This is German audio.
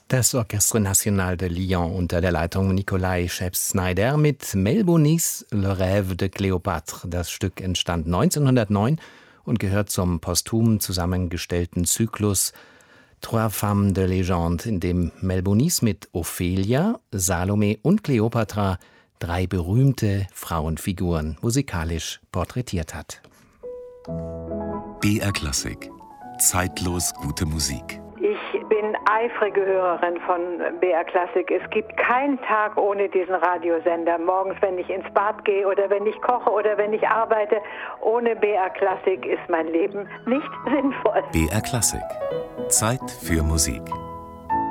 Das Orchestre National de Lyon unter der Leitung Nikolai Scheps-Snyder mit Melbonis Le Rêve de Cléopâtre. Das Stück entstand 1909 und gehört zum posthum zusammengestellten Zyklus Trois Femmes de Légende, in dem Melbonis mit Ophelia, Salome und Kleopatra 3 berühmte Frauenfiguren musikalisch porträtiert hat. BR Klassik. Zeitlos gute Musik. Ich bin eifrige Hörerin von BR Klassik. Es gibt keinen Tag ohne diesen Radiosender. Morgens, wenn ich ins Bad gehe oder wenn ich koche oder wenn ich arbeite. Ohne BR Klassik ist mein Leben nicht sinnvoll. BR Klassik. Zeit für Musik.